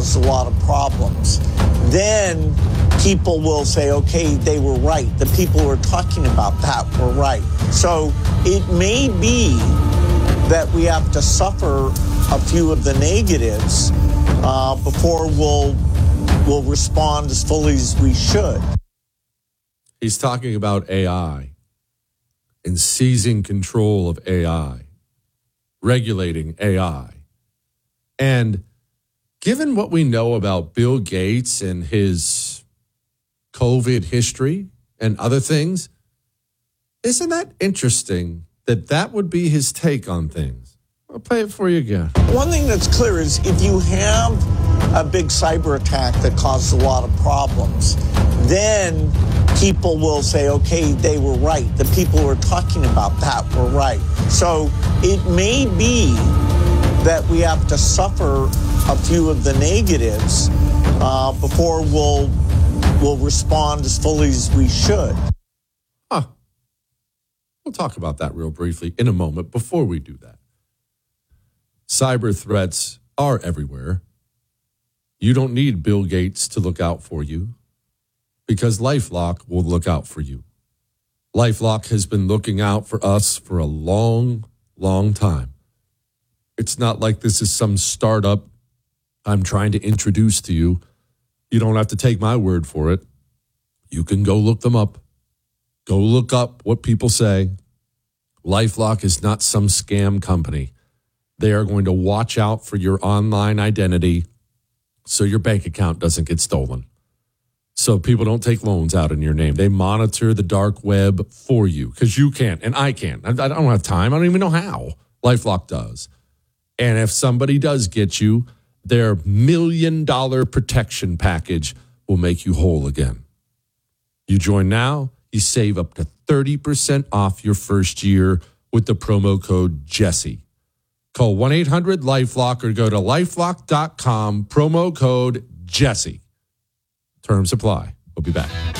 caused a lot of problems. Then people will say, okay, they were right. The people who are talking about that were right. So it may be that we have to suffer a few of the negatives before we'll respond as fully as we should. He's talking about AI and seizing control of AI, regulating AI. And given what we know about Bill Gates and his COVID history and other things, isn't that interesting that that would be his take on things? I'll play it for you again. One thing that's clear is if you have a big cyber attack that causes a lot of problems, then people will say, okay, they were right. The people who are talking about that were right. So it may be that we have to suffer a few of the negatives before we'll respond as fully as we should. We'll talk about that real briefly in a moment. Before we do that, cyber threats are everywhere. You don't need Bill Gates to look out for you because LifeLock will look out for you. LifeLock has been looking out for us for a long, long time. It's not like this is some startup I'm trying to introduce to you. You don't have to take my word for it. You can go look them up. Go look up what people say. LifeLock is not some scam company. They are going to watch out for your online identity so your bank account doesn't get stolen. So people don't take loans out in your name. They monitor the dark web for you because you can't and I can't. I don't have time. I don't even know how. LifeLock does. And if somebody does get you, their $1 million protection package will make you whole again. You join now, you save up to 30% off your first year with the promo code Jesse. Call 1-800-LifeLock or go to lifelock.com, promo code Jesse. Terms apply. We'll be back.